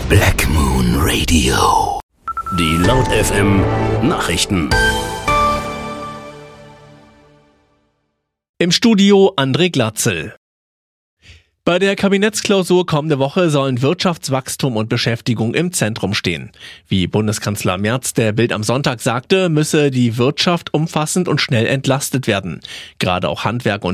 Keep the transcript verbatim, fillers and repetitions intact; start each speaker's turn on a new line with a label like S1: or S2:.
S1: Black Moon Radio. Die Laut F M Nachrichten.
S2: Im Studio André Glatzel. Bei der Kabinettsklausur kommende Woche sollen Wirtschaftswachstum und Beschäftigung im Zentrum stehen. Wie Bundeskanzler Merz der Bild am Sonntag sagte, müsse die Wirtschaft umfassend und schnell entlastet werden. Gerade auch Handwerk und